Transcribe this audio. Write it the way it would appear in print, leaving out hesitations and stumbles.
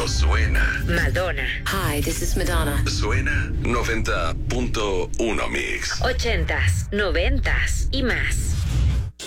cuando suena. Madonna. Hi, this is Madonna. Suena 90.1 Mix. 80s, 90s y más.